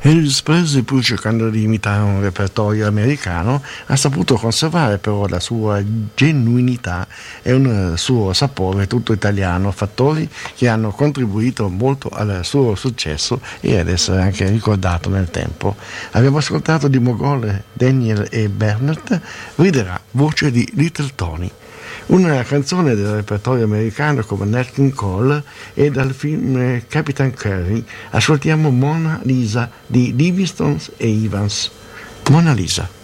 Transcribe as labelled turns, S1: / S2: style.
S1: Elvis Presley, pur cercando di imitare un repertorio americano, ha saputo conservare però la sua genuinità e un suo sapore tutto italiano, fattori che hanno contribuito molto al suo successo e ad essere anche ricordato nel tempo. Abbiamo ascoltato di Mogol, Daniel e Bernard, Riderà, voce di Little Tony. Una canzone del repertorio americano come Nat King Cole e dal film Capitan Curry ascoltiamo Mona Lisa di Livingstone e Evans. Mona Lisa.